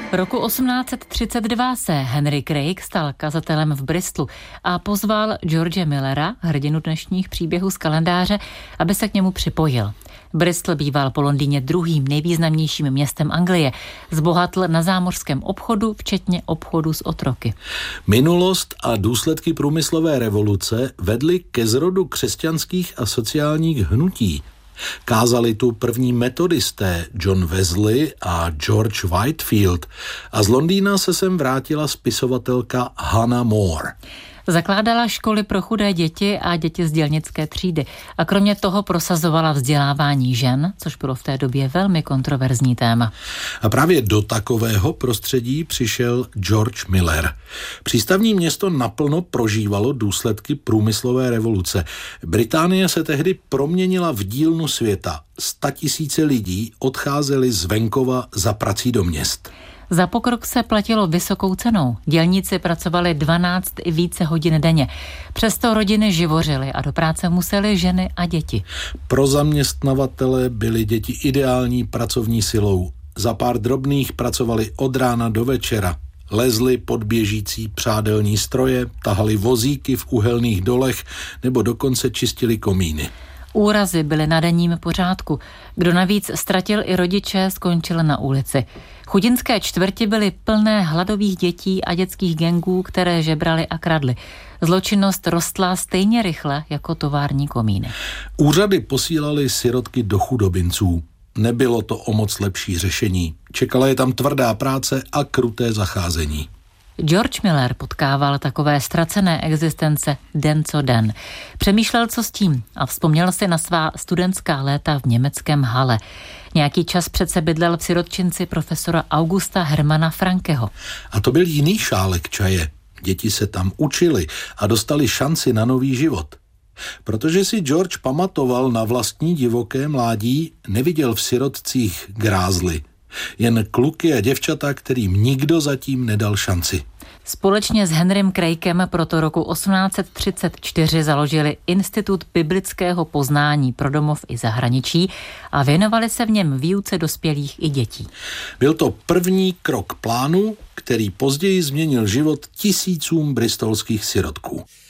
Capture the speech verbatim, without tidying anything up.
Roku osmnáct set třicet dva se Henry Craig stal kazatelem v Bristolu a pozval George Millera, hrdinu dnešních příběhů z kalendáře, aby se k němu připojil. Bristol býval po Londýně druhým nejvýznamnějším městem Anglie. Zbohatl na zámořském obchodu, včetně obchodu s otroky. Minulost a důsledky průmyslové revoluce vedly ke zrodu křesťanských a sociálních hnutí. Kázali tu první metodisté John Wesley a George Whitefield a z Londýna se sem vrátila spisovatelka Hannah More. Zakládala školy pro chudé děti a děti z dělnické třídy a kromě toho prosazovala vzdělávání žen, což bylo v té době velmi kontroverzní téma. A právě do takového prostředí přišel George Miller. Přístavní město naplno prožívalo důsledky průmyslové revoluce. Británie se tehdy proměnila v dílnu světa. Statisíce lidí odcházeli z venkova za prací do měst. Za pokrok se platilo vysokou cenou. Dělníci pracovali dvanáct i více hodin denně. Přesto rodiny živořily a do práce musely ženy a děti. Pro zaměstnavatele byly děti ideální pracovní silou. Za pár drobných pracovali od rána do večera. Lezli pod běžící přádelní stroje, tahali vozíky v uhelných dolech nebo dokonce čistili komíny. Úrazy byly na denním pořádku. Kdo navíc ztratil i rodiče, skončil na ulici. Chudinské čtvrti byly plné hladových dětí a dětských gangů, které žebrali a kradly. Zločinnost rostla stejně rychle jako tovární komíny. Úřady posílaly sirotky do chudobinců. Nebylo to o moc lepší řešení. Čekala je tam tvrdá práce a kruté zacházení. George Miller potkával takové ztracené existence den co den. Přemýšlel, co s tím a vzpomněl si na svá studentská léta v německém Halle. Nějaký čas přece bydlel v sirotčinci profesora Augusta Hermana Frankeho. A to byl jiný šálek čaje. Děti se tam učili a dostali šanci na nový život. Protože si George pamatoval na vlastní divoké mládí, neviděl v sirotcích grázly. Jen kluky a děvčata, kterým nikdo zatím nedal šanci. Společně s Henrym Craigem proto roku osmnáct set třicet čtyři založili Institut biblického poznání pro domov i zahraničí a věnovali se v něm výuce dospělých i dětí. Byl to první krok plánu, který později změnil život tisícům bristolských sirotků.